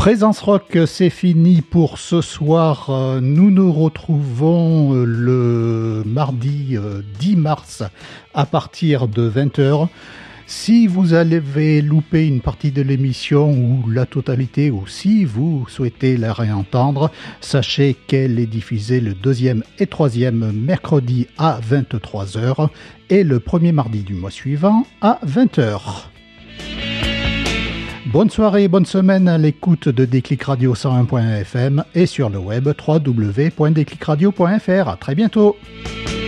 Présence Rock, c'est fini pour ce soir. Nous nous retrouvons le mardi 10 mars à partir de 20h. Si vous avez loupé une partie de l'émission ou la totalité, ou si vous souhaitez la réentendre, sachez qu'elle est diffusée le deuxième et troisième mercredi à 23h et le premier mardi du mois suivant à 20h. Bonne soirée, bonne semaine à l'écoute de Déclic Radio 101.fm et sur le web www.déclicradio.fr. À très bientôt.